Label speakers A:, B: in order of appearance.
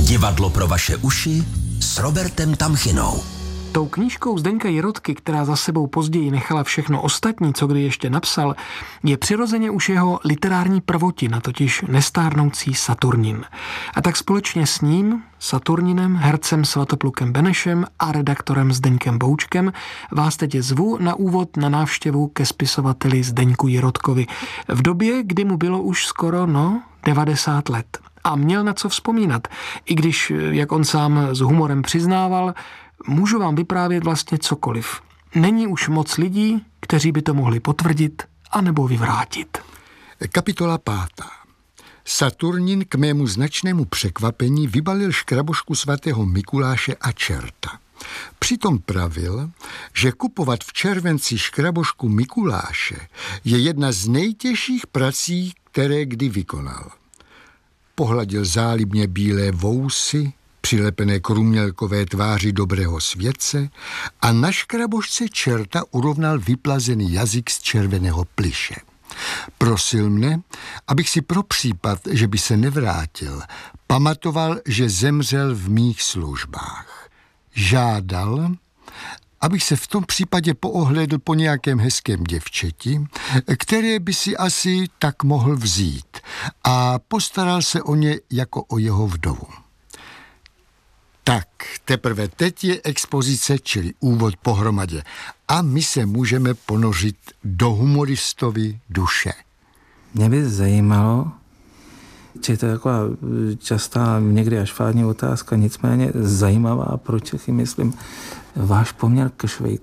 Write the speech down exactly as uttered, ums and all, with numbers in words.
A: Divadlo pro vaše uši s Robertem Tamchinou.
B: Tou knížkou Zdeňka Jirotky, která za sebou později nechala všechno ostatní, co kdy ještě napsal, je přirozeně už jeho literární prvotina, totiž nestárnoucí Saturnin. A tak společně s ním, Saturninem, hercem Svatoplukem Benešem a redaktorem Zdeňkem Boučkem vás teď zvu na úvod na návštěvu ke spisovateli Zdeňku Jirotkovi. V době, kdy mu bylo už skoro, no, devadesát let. A měl na co vzpomínat, i když, jak on sám s humorem přiznával, můžu vám vyprávět vlastně cokoliv. Není už moc lidí, kteří by to mohli potvrdit anebo vyvrátit.
C: Kapitola pátá. Saturnin k mému značnému překvapení vybalil škrabošku svatého Mikuláše a čerta. Přitom pravil, že kupovat v červenci škrabošku Mikuláše je jedna z nejtěžších prací, které kdy vykonal. Pohladil zálibně bílé vousy, přilepené k rumělkové tváři dobrého světce a na škrabošce čerta urovnal vyplazený jazyk z červeného plyše. Prosil mne, abych si pro případ, že by se nevrátil, pamatoval, že zemřel v mých službách. Žádal, abych se v tom případě poohlédl po nějakém hezkém děvčeti, které by si asi tak mohl vzít, a postaral se o ně jako o jeho vdovu. Tak, teprve teď je expozice, čili úvod pohromadě. A my se můžeme ponořit do humoristovy duše.
D: Mě by zajímalo, či je to taková častá, někdy až fádní otázka, nicméně zajímavá pro Čechy, myslím, váš poměr ke Švejku.